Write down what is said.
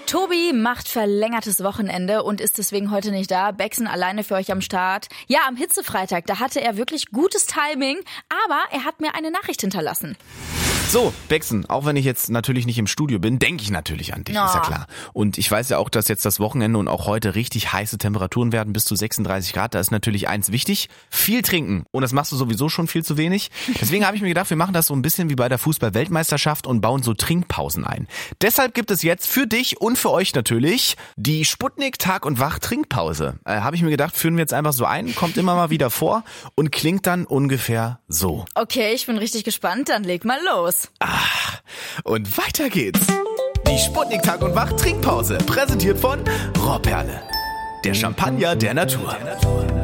Tobi macht verlängertes Wochenende und ist deswegen heute nicht da. Bexen alleine für euch am Start. Ja, am Hitzefreitag, da hatte er wirklich gutes Timing, aber er hat mir eine Nachricht hinterlassen. So, Bexen, auch wenn ich jetzt natürlich nicht im Studio bin, denke ich natürlich an dich, ist ja klar. Und ich weiß ja auch, dass jetzt das Wochenende und auch heute richtig heiße Temperaturen werden, bis zu 36 Grad. Da ist natürlich eins wichtig, viel trinken. Und das machst du sowieso schon viel zu wenig. Deswegen habe ich mir gedacht, wir machen das so ein bisschen wie bei der Fußball-Weltmeisterschaft und bauen so Trinkpausen ein. Deshalb gibt es jetzt für dich und für euch natürlich die Sputnik Tag und Wach Trinkpause. Habe ich mir gedacht, führen wir jetzt einfach so ein, kommt immer mal wieder vor und klingt dann ungefähr so. Okay, ich bin richtig gespannt, dann leg mal los. Und weiter geht's. Die Sputnik Tag und Wach Trinkpause, präsentiert von Rohrperle, der Champagner der Natur.